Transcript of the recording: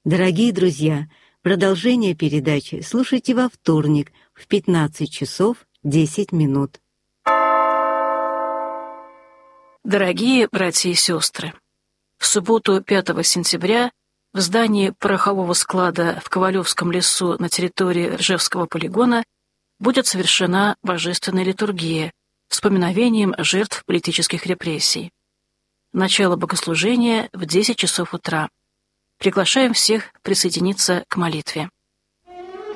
Дорогие друзья, продолжение передачи слушайте во вторник в 15 часов 10 минут. Дорогие братья и сестры, в субботу 5 сентября в здании порохового склада в Ковалевском лесу на территории Ржевского полигона будет совершена божественная литургия с поминовением жертв политических репрессий. Начало богослужения в 10 часов утра. Приглашаем всех присоединиться к молитве.